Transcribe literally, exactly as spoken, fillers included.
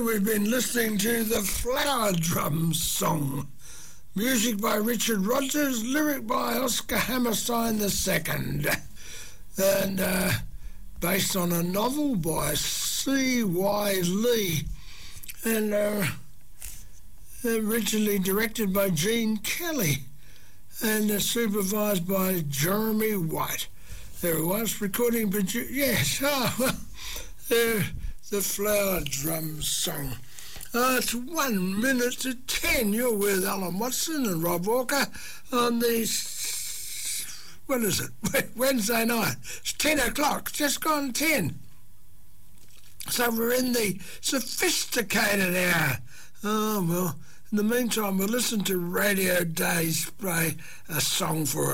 we've been listening to the Flower Drum Song. Music by Richard Rodgers, lyric by Oscar Hammerstein the Second, and uh, based on a novel by C Y Lee, and uh, originally directed by Gene Kelly, and uh, supervised by Jeremy White. There it was, recording produ- yes, oh, well, there, the Flower Drum Song. Uh, it's one minute to ten. You're with Alan Watson and Rob Walker on the, what is it, Wednesday night. It's ten o'clock, just gone ten. So we're in the sophisticated hour. Oh, well, in the meantime, we'll listen to Radio Days play a song for us.